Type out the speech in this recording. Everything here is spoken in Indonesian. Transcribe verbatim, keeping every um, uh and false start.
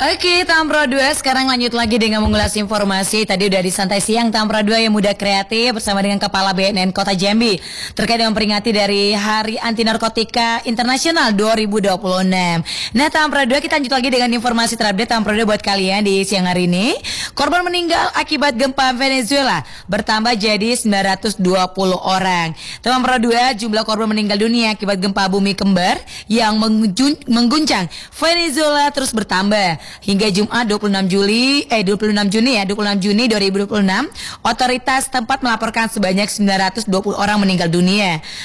Oke, Tampro dua sekarang lanjut lagi dengan mengulas informasi. Tadi udah di Santai Siang Tampro dua yang muda kreatif bersama dengan Kepala B N N Kota Jambi terkait dengan memperingati dari Hari Anti Narkotika Internasional dua ribu dua puluh enam. Nah, Tampro dua kita lanjut lagi dengan informasi terupdate Tampro dua buat kalian di siang hari ini. Korban meninggal akibat gempa Venezuela bertambah jadi sembilan ratus dua puluh orang. Tampro dua jumlah korban meninggal dunia akibat gempa bumi kembar yang mengunjung- mengguncang Venezuela terus bertambah. Hingga Jumat dua puluh enam Juli eh dua puluh enam Juni ya, dua puluh enam Juni dua ribu dua puluh enam, otoritas tempat melaporkan sebanyak sembilan ratus dua puluh orang meninggal dunia.